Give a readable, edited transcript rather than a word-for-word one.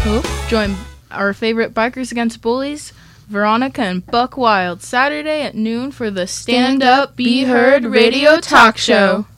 Who? Join our favorite Bikers Against Bullies, Veronica and Buck Wild, Saturday at noon for the Stand Up, Be Heard radio talk show.